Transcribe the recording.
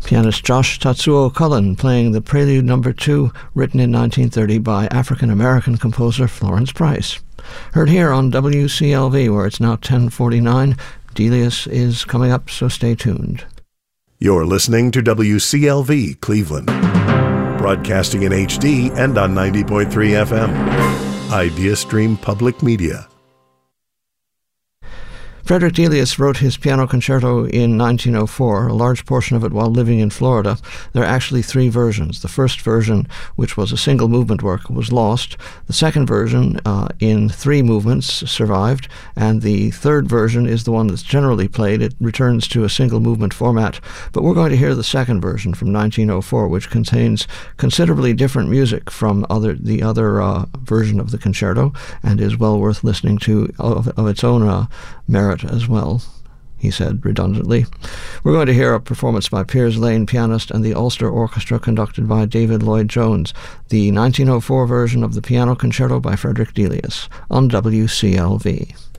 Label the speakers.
Speaker 1: Pianist Josh Tatsuo Cullen playing the Prelude No. 2, written in 1930 by African-American composer Florence Price. Heard here on WCLV, where it's now 10:49. Delius is coming up, so stay tuned.
Speaker 2: You're listening to WCLV Cleveland, broadcasting in HD and on 90.3 FM. IdeaStream Public Media.
Speaker 1: Frederick Delius wrote his piano concerto in 1904, a large portion of it while living in Florida. There are actually 3 versions. The first version, which was a single movement work, was lost. The second version, in 3 movements, survived. And the third version is the one that's generally played. It returns to a single movement format. But we're going to hear the second version from 1904, which contains considerably different music from the other version of the concerto, and is well worth listening to of its own merit as well, he said redundantly. We're going to hear a performance by Piers Lane, pianist, and the Ulster Orchestra conducted by David Lloyd-Jones, the 1904 version of the piano concerto by Frederick Delius on WCLV.